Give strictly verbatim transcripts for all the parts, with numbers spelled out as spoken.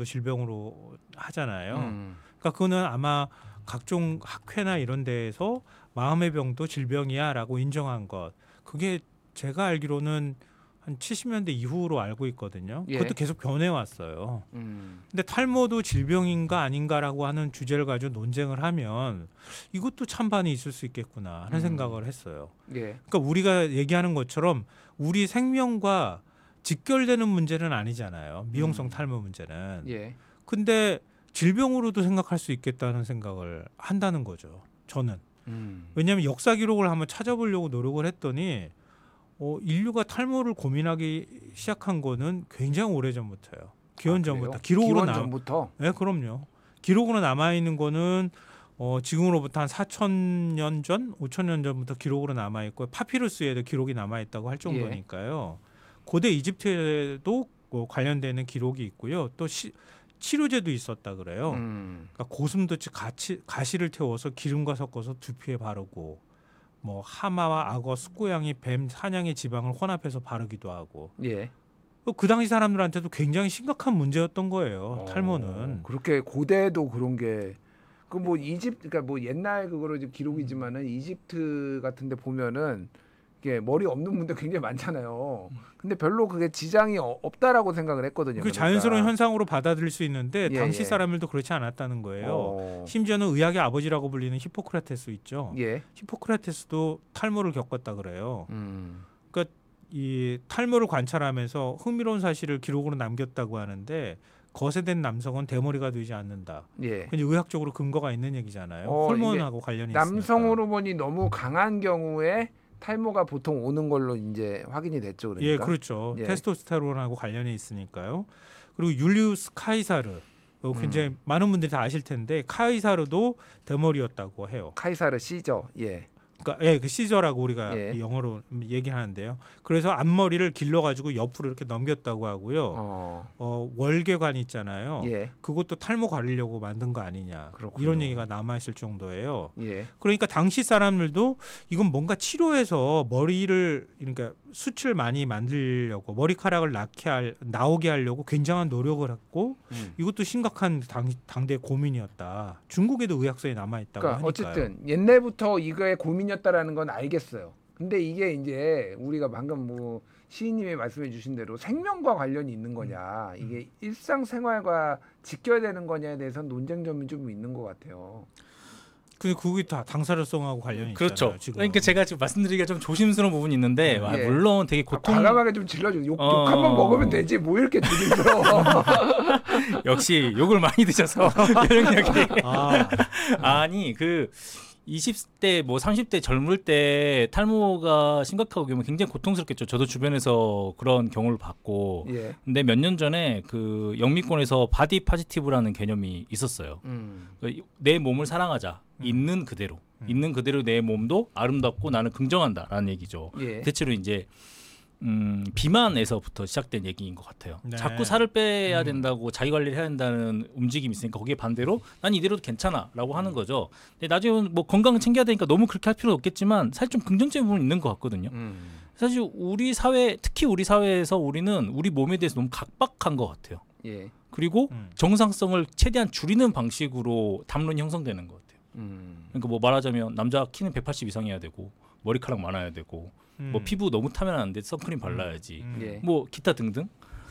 병도 질병으로 하잖아요. 음. 그러니까 그거는 아마 각종 학회나 이런 데에서 마음의 병도 질병이야라고 인정한 것. 그게 제가 알기로는 한 칠십 년대 이후로 알고 있거든요. 예. 그것도 계속 변해왔어요. 음. 근데 탈모도 질병인가 아닌가라고 하는 주제를 가지고 논쟁을 하면 이것도 찬반이 있을 수 있겠구나 하는 음. 생각을 했어요. 예. 그러니까 우리가 얘기하는 것처럼 우리 생명과 직결되는 문제는 아니잖아요. 미용성 음. 탈모 문제는. 예. 근데 질병으로도 생각할 수 있겠다는 생각을 한다는 거죠. 저는. 음. 왜냐하면 역사 기록을 한번 찾아보려고 노력을 했더니 어, 인류가 탈모를 고민하기 시작한 거는 굉장히 오래 전부터요. 기원 아, 전부터. 그래요? 기록으로 기원 남. 전부터. 네, 그럼요. 기록으로 남아 있는 거는 어, 지금으로부터 한 사천 년 전, 오천 년 전부터 기록으로 남아 있고 파피루스에도 기록이 남아 있다고 할 정도니까요. 고대 이집트에도 뭐 관련되는 기록이 있고요. 또 시, 치료제도 있었다 그래요. 음. 그러니까 고슴도치 가치, 가시를 태워서 기름과 섞어서 두피에 바르고 뭐 하마와 악어, 숫고양이, 뱀, 사냥의 지방을 혼합해서 바르기도 하고. 예. 그 당시 사람들한테도 굉장히 심각한 문제였던 거예요. 어, 탈모는. 그렇게 고대도 그런 게 그 뭐 이집 그러니까 뭐 옛날 그거로 이제 기록이지만은 이집트 같은데 보면은 이게 머리 없는 분들 굉장히 많잖아요. 근데 별로 그게 지장이 어- 없다라고 생각을 했거든요. 그 그러니까. 자연스러운 현상으로 받아들일 수 있는데 예, 당시 예. 사람들도 그렇지 않았다는 거예요. 어. 심지어는 의학의 아버지라고 불리는 히포크라테스 있죠. 예. 히포크라테스도 탈모를 겪었다 그래요. 음. 이 탈모를 관찰하면서 흥미로운 사실을 기록으로 남겼다고 하는데 거세된 남성은 대머리가 되지 않는다. 예. 근데 의학적으로 근거가 있는 얘기잖아요. 어, 호르몬하고 관련이 남성 있으니까. 호르몬이 너무 강한 경우에 탈모가 보통 오는 걸로 이제 확인이 됐죠. 그러니까. 예, 그렇죠. 예. 테스토스테론하고 관련이 있으니까요. 그리고 율리우스 카이사르. 어, 굉장히 음. 많은 분들이 다 아실 텐데 카이사르도 대머리였다고 해요. 카이사르 시저. 예. 그러니까 예, 그 시저라고 우리가 예. 영어로 얘기하는데요. 그래서 앞머리를 길러가지고 옆으로 이렇게 넘겼다고 하고요. 어. 어, 월계관 있잖아요. 예. 그것도 탈모 가리려고 만든 거 아니냐. 그렇군요. 이런 얘기가 남아 있을 정도예요. 예. 그러니까 당시 사람들도 이건 뭔가 치료해서 머리를 그러니까 숱을 많이 만들려고 머리카락을 낳게 할, 나오게 하려고 굉장한 노력을 했고 음. 이것도 심각한 당, 당대 고민이었다. 중국에도 의학서에 남아 있다고 그러니까 하니까요. 어쨌든 옛날부터 이거의 고민이었다라는 건 알겠어요. 근데 이게 이제 우리가 방금 뭐 시인님이 말씀해 주신 대로 생명과 관련이 있는 거냐, 이게 음. 일상생활과 직결되는 거냐에 대해서는 논쟁점이 좀 있는 것 같아요. 근데 그게 다 당사자성하고 관련이 그렇죠. 있잖아요. 지금. 그러니까 제가 지금 말씀드리기가 좀 조심스러운 부분이 있는데 음, 아, 예. 물론 되게 고통 아, 과감하게 좀 질러줘. 욕, 어. 욕 한번 먹으면 되지. 뭐 이렇게 두들 들어. 역시 욕을 많이 드셔서 면역력이 아, 아니 그 이십 대 뭐 삼십 대 젊을 때 탈모가 심각하고 그러면 굉장히 고통스럽겠죠. 저도 주변에서 그런 경우를 봤고 예. 근데 몇 년 전에 그 영미권에서 바디 파지티브라는 개념이 있었어요. 음. 내 몸을 사랑하자. 음. 있는 그대로. 음. 있는 그대로 내 몸도 아름답고 나는 긍정한다라는 얘기죠. 예. 대체로 이제 음, 비만에서부터 시작된 얘기인 것 같아요. 네. 자꾸 살을 빼야 음. 된다고 자기 관리를 해야 된다는 움직임이 있으니까 거기에 반대로 난 이대로도 괜찮아라고 하는 거죠. 근데 나중에 뭐 건강 챙겨야 되니까 너무 그렇게 할 필요는 없겠지만 사실 좀 긍정적인 부분이 있는 것 같거든요. 음. 사실 우리 사회, 특히 우리 사회에서 우리는 우리 몸에 대해서 너무 각박한 것 같아요. 예. 그리고 음. 정상성을 최대한 줄이는 방식으로 담론이 형성되는 것 같아요. 음. 그러니까 뭐 말하자면 남자 키는 백팔십 이상이어야 되고 머리카락 많아야 되고 음. 뭐 피부 너무 타면 안 돼, 선크림 발라야지. 음. 예. 뭐 기타 등등.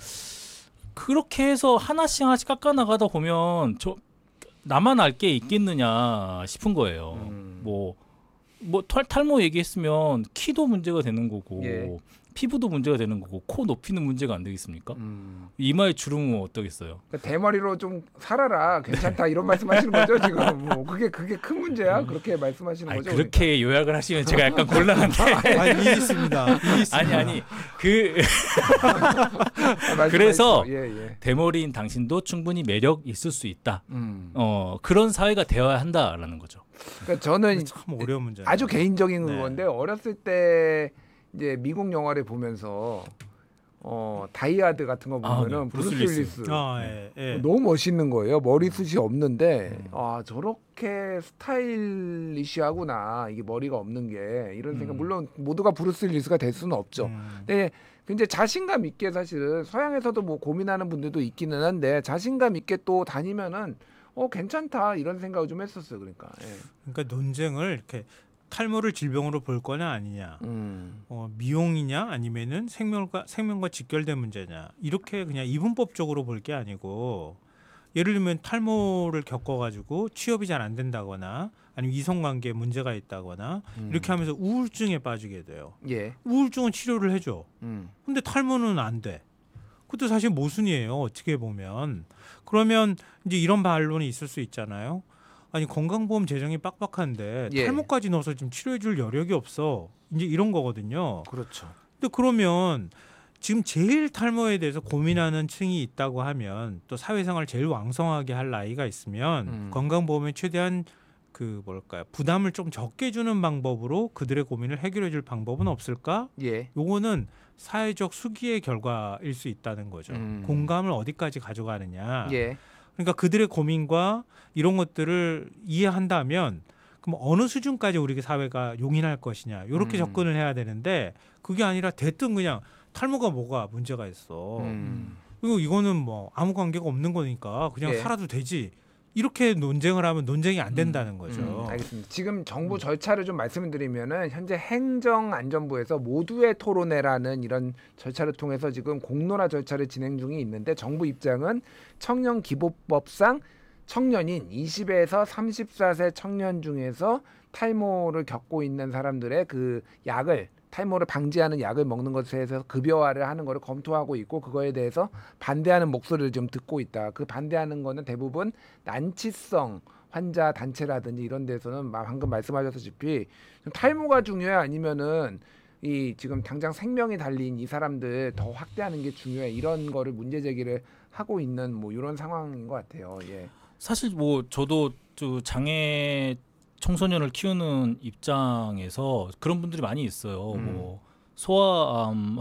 그렇게 해서 하나씩 하나씩 깎아 나가다 보면 저 나만 알 게 있겠느냐 싶은 거예요. 음. 뭐 뭐 탈모 얘기했으면 키도 문제가 되는 거고 예. 피부도 문제가 되는 거고 코 높이는 문제가 안 되겠습니까? 음. 이마에 주름은 어떠겠어요? 그러니까 대머리로 좀 살아라. 괜찮다. 이런 말씀하시는 거죠, 지금. 뭐 그게 그게 큰 문제야. 그렇게 말씀하시는 아니, 거죠. 그렇게 요약을 하시면 제가 약간 곤란한데. 아, 일리 있습니다. 일리 있습니다. 아니 아니 그 그러니까. 아, 그래서 말씀하십시오. 예, 예. 대머리인 당신도 충분히 매력 있을 수 있다. 음. 어 그런 사회가 되어야 한다라는 거죠. 그러니까 저는 참 어려운 문제예요. 아주 개인적인 네. 건데 어렸을 때 이제 미국 영화를 보면서 어 다이아드 같은 거 보면은 아, 네. 브루스 브루스 윌리스 아, 예, 예. 너무 멋있는 거예요. 머리숱이 없는데 음. 아 저렇게 스타일리시하구나. 이게 머리가 없는 게 이런 생각. 음. 물론 모두가 브루스 윌리스가 될 수는 없죠. 음. 근데 굉장히 자신감 있게 사실은 서양에서도 뭐 고민하는 분들도 있기는 한데 자신감 있게 또 다니면은 어 괜찮다 이런 생각을 좀 했었어요. 그러니까. 예. 그러니까 논쟁을 이렇게 탈모를 질병으로 볼 거냐 아니냐, 음. 어, 미용이냐 아니면은 생명과 생명과 직결된 문제냐 이렇게 그냥 이분법적으로 볼 게 아니고 예를 들면 탈모를 겪어가지고 취업이 잘 안 된다거나 아니면 이성관계에 문제가 있다거나 음. 이렇게 하면서 우울증에 빠지게 돼요. 예. 우울증은 치료를 해줘. 음. 근데 탈모는 안 돼. 그것도 사실 모순이에요. 어떻게 보면. 그러면 이제 이런 반론이 있을 수 있잖아요. 아니 건강보험 재정이 빡빡한데 예. 탈모까지 넣어서 지금 치료해줄 여력이 없어. 이제 이런 거거든요. 그렇죠. 근데 그러면 지금 제일 탈모에 대해서 고민하는 층이 있다고 하면 또 사회생활 제일 왕성하게 할 나이가 있으면 음. 건강보험에 최대한 그 뭘까요 부담을 좀 적게 주는 방법으로 그들의 고민을 해결해줄 방법은 없을까? 예. 요거는 사회적 수기의 결과일 수 있다는 거죠. 음. 공감을 어디까지 가져가느냐. 예. 그러니까 그들의 고민과 이런 것들을 이해한다면 그럼 어느 수준까지 우리 사회가 용인할 것이냐 이렇게 음. 접근을 해야 되는데 그게 아니라 대뜸 그냥 탈모가 뭐가 문제가 있어. 음. 그리고 이거는 뭐 아무 관계가 없는 거니까 그냥 예. 살아도 되지. 이렇게 논쟁을 하면 논쟁이 안 된다는 거죠. 음, 알겠습니다. 지금 정부 절차를 좀 말씀을 드리면은 현재 행정안전부에서 모두의 토론회라는 이런 절차를 통해서 지금 공론화 절차를 진행 중에 있는데 정부 입장은 청년 기본법상 청년인 이십에서 삼십사 세 청년 중에서 탈모를 겪고 있는 사람들의 그 약을 탈모를 방지하는 약을 먹는 것에 대해서 급여화를 하는 것을 검토하고 있고 그거에 대해서 반대하는 목소리를 좀 듣고 있다. 그 반대하는 거는 대부분 난치성 환자 단체라든지 이런 데서는 방금 말씀하셨다시피 탈모가 중요해 아니면은 이 지금 당장 생명이 달린 이 사람들 더 확대하는 게 중요해 이런 거를 문제 제기를 하고 있는 뭐 이런 상황인 것 같아요. 예. 사실 뭐 저도 저 장애 청소년을 키우는 입장에서 그런 분들이 많이 있어요. 음. 뭐 소아암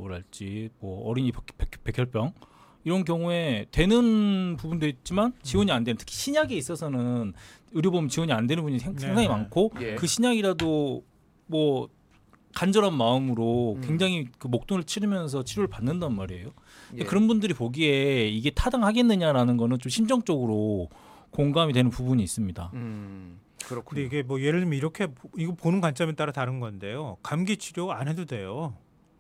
한우랄지 뭐 어린이 백, 백, 백혈병 이런 경우에 되는 부분도 있지만 지원이 안 되는 특히 신약에 있어서는 의료보험 지원이 안 되는 분이 생- 네. 상당히 많고 예. 그 신약이라도 뭐 간절한 마음으로 음. 굉장히 그 목돈을 치르면서 치료를 받는단 말이에요. 근데 예. 그런 분들이 보기에 이게 타당하겠느냐라는 거는 좀 심정적으로 공감이 되는 부분이 있습니다. 음. 근데 그렇군요. 이게 뭐 예를 들면 이렇게 보- 이거 보는 관점에 따라 다른 건데요. 감기 치료 안 해도 돼요.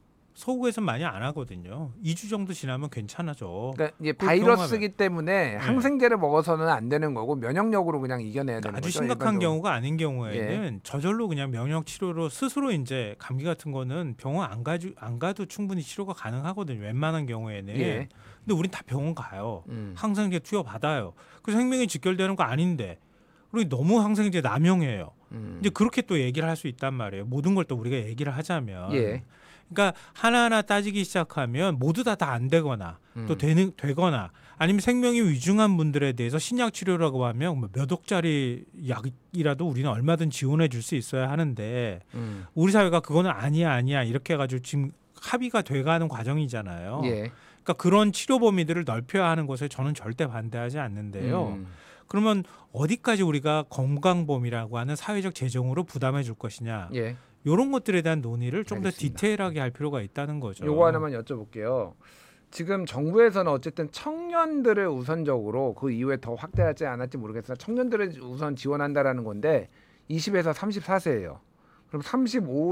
서구에서는 많이 안 하거든요. 이 주 정도 지나면 괜찮아져. 그러니까 이제 그걸 바이러스기 때문에 네. 항생제를 먹어서는 안 되는 거고 면역력으로 그냥 이겨내야 되는 아주 거죠. 심각한 일반적으로. 경우가 아닌 경우에는 저절로 그냥 면역 치료로 스스로 이제 감기 같은 거는 병원 안 가주 안 가도 충분히 치료가 가능하거든요. 웬만한 경우에는. 예. 근데 우린 다 병원 가요. 음. 항생제 투여 받아요. 그래서 생명이 직결되는 거 아닌데 그리고 너무 항생제 남용해요. 음. 이제 그렇게 또 얘기를 할 수 있단 말이에요. 모든 걸 또 우리가 얘기를 하자면. 예. 그러니까 하나하나 따지기 시작하면 모두 다 다 안 되거나 음. 또 되는 되거나 아니면 생명이 위중한 분들에 대해서 신약 치료라고 하면 뭐몇 억짜리 약이라도 우리는 얼마든 지원해 줄 수 있어야 하는데 음. 우리 사회가 그거는 아니야 아니야 이렇게 해가지고 지금 합의가 돼가는 과정이잖아요. 예. 그러니까 그런 치료 범위들을 넓혀야 하는 것에 저는 절대 반대하지 않는데요. 음. 그러면 어디까지 우리가 건강보험이라고 하는 사회적 재정으로 부담해 줄 것이냐 예. 이런 것들에 대한 논의를 좀 더 알겠습니다. 디테일하게 할 필요가 있다는 거죠. 요거 하나만 여쭤볼게요. 지금 정부에서는 어쨌든 청년들을 우선적으로 그 이후에 더 확대할지 안 할지 모르겠으나 청년들을 우선 지원한다라는 건데 이십에서 삼십사 세예요. 그럼 삼십오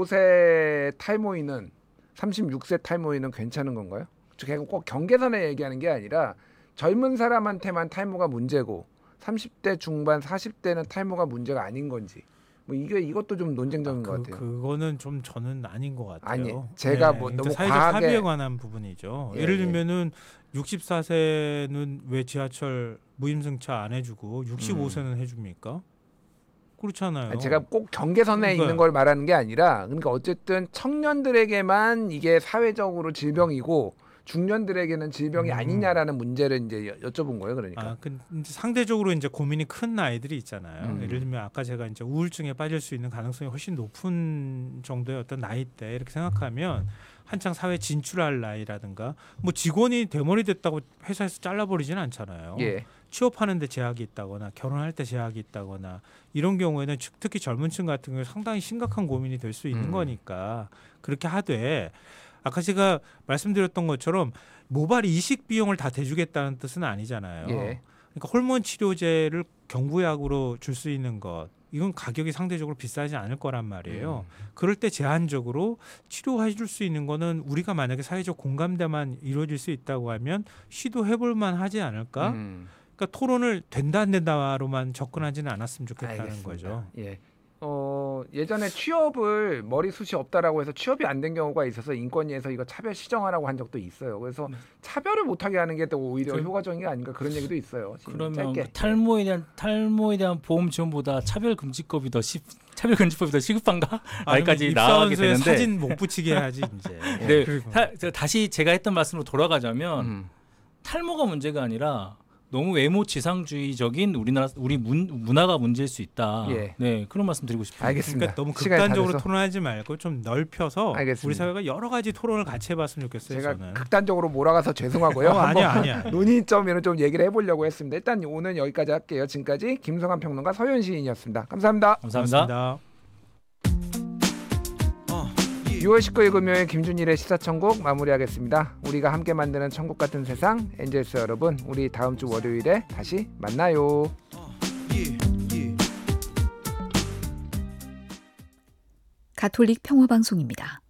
세 탈모인은 삼십육 세 탈모인은 괜찮은 건가요? 즉 꼭 경계선에 얘기하는 게 아니라 젊은 사람한테만 탈모가 문제고 삼십 대 중반 사십 대는 탈모가 문제가 아닌 건지 뭐 이게 이것도 좀 논쟁적인 그, 것 같아요. 그거는 좀 저는 아닌 것 같아요. 아니, 제가 뭐 그러니까 너무 사회적 과하게- 합의에 관한 부분이죠. 예, 예를 예. 들면은 육십사 세는 왜 지하철 무임승차 안 해주고 육십오 세는 해줍니까? 그렇잖아요. 아니, 제가 꼭 경계선에 그러니까- 있는 걸 말하는 게 아니라 그러니까 어쨌든 청년들에게만 이게 사회적으로 질병이고 중년들에게는 질병이 음. 아니냐라는 문제를 이제 여- 여쭤본 거예요. 그러니까. 아, 근데 상대적으로 이제 고민이 큰 아이들이 있잖아요. 음. 예를 들면 아까 제가 이제 우울증에 빠질 수 있는 가능성이 훨씬 높은 정도의 어떤 나이대 이렇게 생각하면 한창 사회 진출할 나이라든가 뭐 직원이 대머리 됐다고 회사에서 잘라버리지는 않잖아요. 예. 취업하는데 제약이 있다거나 결혼할 때 제약이 있다거나 이런 경우에는 즉- 특히 젊은층 같은 경우 상당히 심각한 고민이 될 수 있는 음. 거니까 그렇게 하되 아까 제가 말씀드렸던 것처럼 모발 이식 비용을 다 대주겠다는 뜻은 아니잖아요. 예. 그러니까 호르몬 치료제를 경부약으로 줄 수 있는 것 이건 가격이 상대적으로 비싸지 않을 거란 말이에요. 음. 그럴 때 제한적으로 치료해 줄 수 있는 거는 우리가 만약에 사회적 공감대만 이루어질 수 있다고 하면 시도해볼 만하지 않을까? 음. 그러니까 토론을 된다 안 된다로만 접근하지는 않았으면 좋겠다는 알겠습니다. 거죠. 예. 어, 예전에 취업을 머리숱이 없다라고 해서 취업이 안 된 경우가 있어서 인권위에서 이거 차별 시정하라고 한 적도 있어요. 그래서 네. 차별을 못하게 하는 게 또 오히려 그- 효과적인 게 아닌가 그런 얘기도 있어요. 그러면 짧게. 그 탈모에 대한 탈모에 대한 보험 지원보다 차별금지법이 더 시, 차별금지법이 더 시급한가? 여기까지 나가게 입사원서에 되는데. 사진 못 붙이게 해야지 이제. 네, 그리고. 타, 저 다시 제가 했던 말씀으로 돌아가자면 음. 탈모가 문제가 아니라 너무 외모 지상주의적인 우리나라 우리 문, 문화가 문제일 수 있다. 예. 네, 그런 말씀 드리고 싶습니다. 알겠습니다. 그러니까 너무 시간이 다 극단적으로 돼서 토론하지 말고 좀 넓혀서 알겠습니다. 우리 사회가 여러 가지 토론을 같이 해봤으면 좋겠어요. 제가 저는. 극단적으로 몰아가서 죄송하고요. 어, 한번 아니야 아니야. 논의점으로 좀 얘기를 해보려고 했습니다. 일단 오늘 여기까지 할게요. 지금까지 김성환 평론가 서현 시인이었습니다. 감사합니다. 감사합니다. 고맙습니다. 유월 십구일 금요일 김준일의 시사천국 마무리하겠습니다. 우리가 함께 만드는 천국 같은 세상 엔젤스 여러분, 우리 다음 주 월요일에 다시 만나요. 가톨릭 평화방송입니다.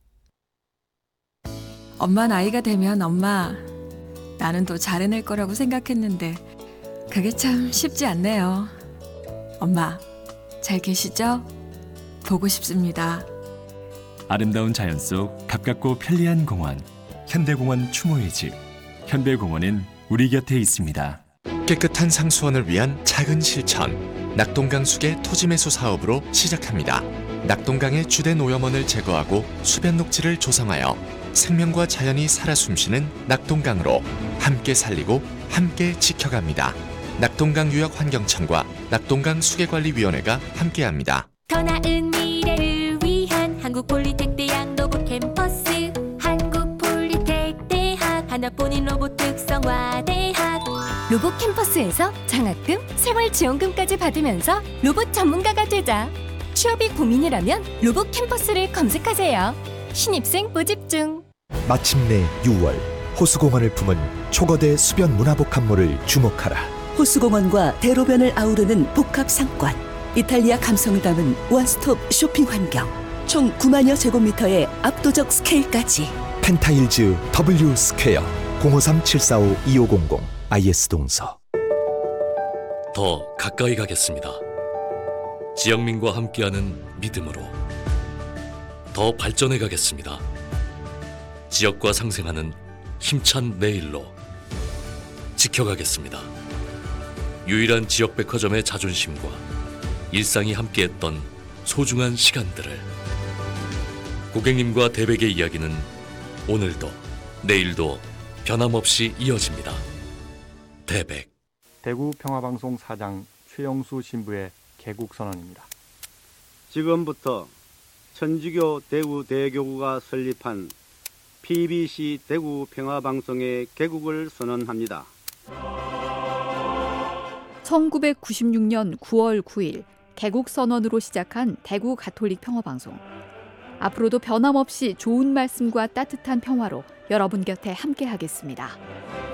엄마 나이가 되면 엄마 나는 또 잘해낼 거라고 생각했는데 그게 참 쉽지 않네요. 엄마 잘 계시죠? 보고 싶습니다. 아름다운 자연 속 가깝고 편리한 공원 현대공원 추모의 집 현대공원은 우리 곁에 있습니다. 깨끗한 상수원을 위한 작은 실천 낙동강 수계 토지매수 사업으로 시작합니다. 낙동강의 주된 오염원을 제거하고 수변 녹지를 조성하여 생명과 자연이 살아 숨쉬는 낙동강으로 함께 살리고 함께 지켜갑니다. 낙동강 유역환경청과 낙동강 수계관리위원회가 함께합니다. 더 나은 미래를 위한 한국폴리텍대학 로봇 캠퍼스 한국폴리텍대학 하나뿐인 로봇 특성화대학 로봇 캠퍼스에서 장학금, 생활지원금까지 받으면서 로봇 전문가가 되자. 취업이 고민이라면 로봇 캠퍼스를 검색하세요. 신입생 모집 중. 마침내 유월 호수공원을 품은 초거대 수변 문화복합물을 주목하라. 호수공원과 대로변을 아우르는 복합상권, 이탈리아 감성을 담은 원스톱 쇼핑 환경, 총 구만여 제곱미터의 압도적 스케일까지. 펜타일즈 W 스퀘어 공오삼 칠사오 이오공공 아이에스 동서. 더 가까이 가겠습니다. 지역민과 함께하는 믿음으로 더 발전해 가겠습니다. 지역과 상생하는 힘찬 내일로 지켜가겠습니다. 유일한 지역 백화점의 자존심과 일상이 함께했던 소중한 시간들을 고객님과 대백의 이야기는 오늘도 내일도 변함없이 이어집니다. 대백. 대구 평화방송 사장 최영수 신부의 개국선언입니다. 지금부터 천주교 대구 대교구가 설립한 피비씨 대구 평화방송의 개국을 선언합니다. 천구백구십육 년 구월 구일 개국 선언으로 시작한 대구 가톨릭 평화방송. 앞으로도 변함없이 좋은 말씀과 따뜻한 평화로 여러분 곁에 함께하겠습니다.